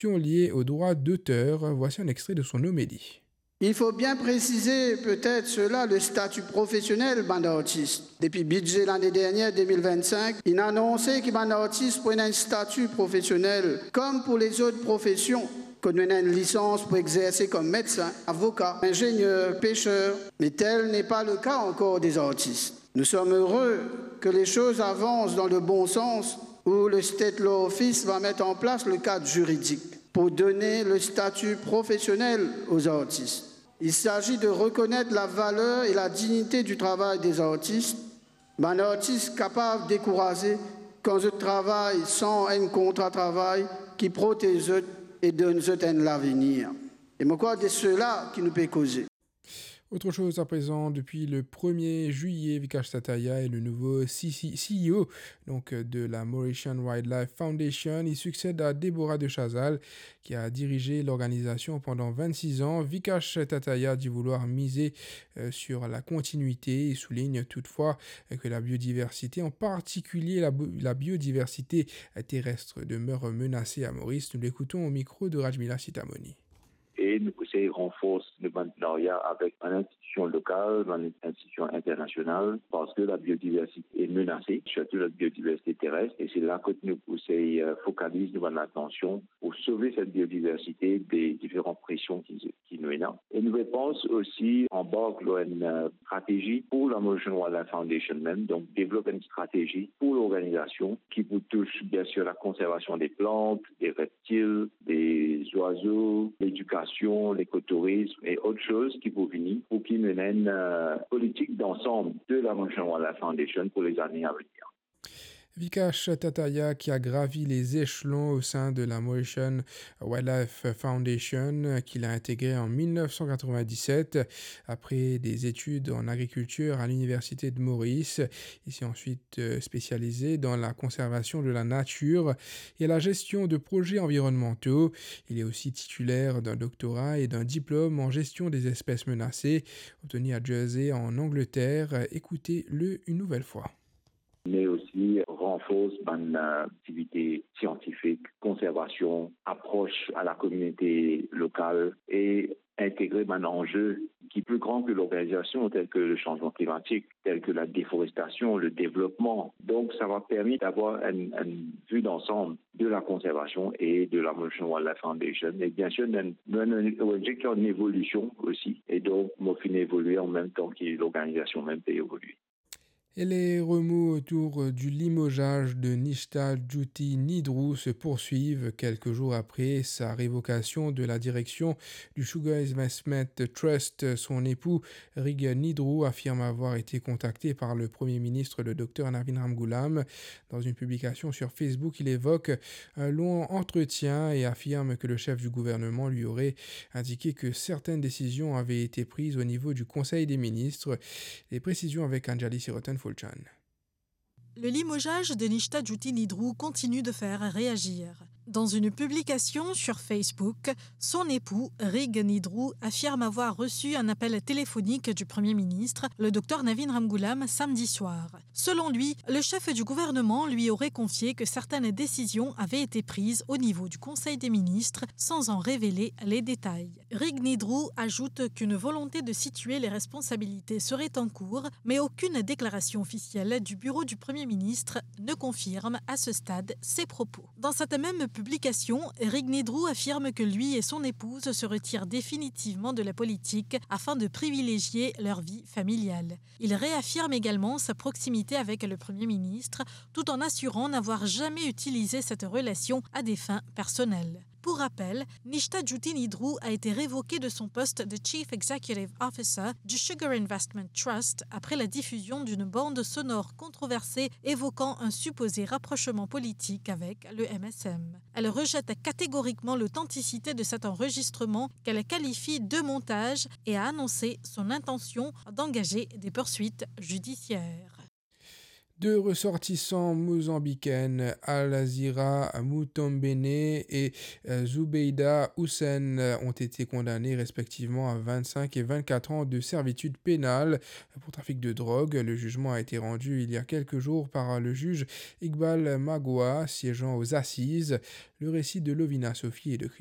liées aux droits d'auteur. Voici un extrait de son homélie. Il faut bien préciser peut-être cela, le statut professionnel d'un artiste. Depuis le budget l'année dernière, 2025, il a annoncé que un artiste prenait un statut professionnel comme pour les autres professions, qu'on donnait une licence pour exercer comme médecin, avocat, ingénieur, pêcheur. Mais tel n'est pas le cas encore des artistes. Nous sommes heureux que les choses avancent dans le bon sens, où le State Law Office va mettre en place le cadre juridique pour donner le statut professionnel aux artistes. Il s'agit de reconnaître la valeur et la dignité du travail des artistes. Un artiste capable de décourager quand je travaille sans un contrat de travail qui protège et donne l'avenir. Et je crois que c'est cela qui nous peut causer. Autre chose à présent, depuis le 1er juillet, Vikash Tataya est le nouveau CEO de la Mauritian Wildlife Foundation. Il succède à Deborah de Chazal, qui a dirigé l'organisation pendant 26 ans. Vikash Tataya dit vouloir miser sur la continuité. Il souligne toutefois que la biodiversité, en particulier la biodiversité terrestre, demeure menacée à Maurice. Nous l'écoutons au micro de Rajmila Sitamoni. Et nous renforce le partenariat avec une institution locale, une institution internationale, parce que la biodiversité est menacée, surtout la biodiversité terrestre. Et c'est là que nous focalisons notre attention pour sauver cette biodiversité des différentes pressions qui nous énervent. Et nous pensons aussi embarquer une stratégie pour la Mauritian Wildlife Foundation même, donc développer une stratégie pour l'organisation qui vous touche bien sûr la conservation des plantes, des reptiles, des oiseaux, l'éducation, l'écotourisme et autres choses qui vont venir pour qui mènent une politique d'ensemble de la Mauritian Wildlife Foundation pour les années à venir. Vikash Tataya qui a gravi les échelons au sein de la Mauritian Wildlife Foundation qu'il a intégré en 1997 après des études en agriculture à l'université de Maurice. Il s'est ensuite spécialisé dans la conservation de la nature et la gestion de projets environnementaux. Il est aussi titulaire d'un doctorat et d'un diplôme en gestion des espèces menacées obtenu à Jersey en Angleterre. Écoutez-le une nouvelle fois. Mais aussi renforce une activité scientifique, conservation, approche à la communauté locale et intégrer un enjeu qui est plus grand que l'organisation, tel que le changement climatique, tel que la déforestation, le développement. Donc, ça va permettre d'avoir une vue d'ensemble de la conservation et de la Mauritian Wildlife Foundation. Et bien sûr, une ONG qui a une évolution aussi. Et donc, moi, fin évoluer en même temps que l'organisation même peut évoluer. Et les remous autour du limogeage de Nishta Juti Nidrou se poursuivent quelques jours après sa révocation de la direction du Sugar Investment Trust. Son époux, Rig Nidrou, affirme avoir été contacté par le Premier ministre, le Dr Navin Ramgoolam. Dans une publication sur Facebook, il évoque un long entretien et affirme que le chef du gouvernement lui aurait indiqué que certaines décisions avaient été prises au niveau du Conseil des ministres. Les précisions avec Anjali Sirotan Fulchan. Le limogeage de Nishta Juti Nidrou continue de faire réagir. Dans une publication sur Facebook, son époux, Rig Nidrou, affirme avoir reçu un appel téléphonique du Premier ministre, le Dr Navin Ramgoolam, samedi soir. Selon lui, le chef du gouvernement lui aurait confié que certaines décisions avaient été prises au niveau du Conseil des ministres sans en révéler les détails. Rig Nidrou ajoute qu'une volonté de situer les responsabilités serait en cours, mais aucune déclaration officielle du bureau du Premier ministre ne confirme à ce stade ses propos. Dans cette même publication, Rig Nidrou affirme que lui et son épouse se retirent définitivement de la politique afin de privilégier leur vie familiale. Il réaffirme également sa proximité avec le Premier ministre, tout en assurant n'avoir jamais utilisé cette relation à des fins personnelles. Pour rappel, Nishta Juti Nidrou a été révoqué de son poste de Chief Executive Officer du Sugar Investment Trust après la diffusion d'une bande sonore controversée évoquant un supposé rapprochement politique avec le MSM. Elle rejette catégoriquement l'authenticité de cet enregistrement qu'elle qualifie de montage et a annoncé son intention d'engager des poursuites judiciaires. Deux ressortissants mozambicaines, Al-Azira Mutombene et Zubeida Hussein, ont été condamnés respectivement à 25 et 24 ans de servitude pénale pour trafic de drogue. Le jugement a été rendu il y a quelques jours par le juge Iqbal Magoua, siégeant aux assises. Le récit de Lovina Sophie et de